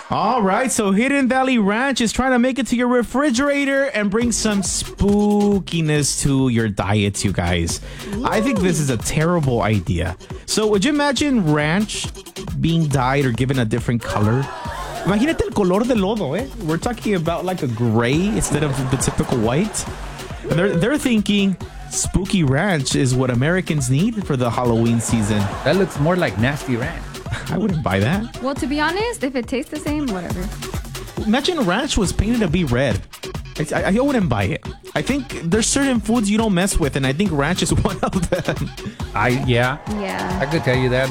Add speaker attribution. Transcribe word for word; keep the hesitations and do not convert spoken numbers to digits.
Speaker 1: All right, so Hidden Valley Ranch is trying to make it to your refrigerator and bring some spookiness to your diets, you guys. Ooh. I think this is a terrible idea. So would you imagine ranch being dyed or given a different color? Imagínate el color del lodo, eh? We're talking about like a gray instead of the typical white. And they're, they're thinking spooky ranch is what Americans need for the Halloween season.
Speaker 2: That looks more like nasty ranch.
Speaker 1: I wouldn't buy that.
Speaker 3: Well, to be honest, if it tastes the same, whatever.
Speaker 1: Imagine ranch was painted to be red. I, I, I wouldn't buy it. I think there's certain foods you don't mess with, and I think ranch is one of them.
Speaker 2: I yeah.
Speaker 3: Yeah.
Speaker 2: I could tell you that.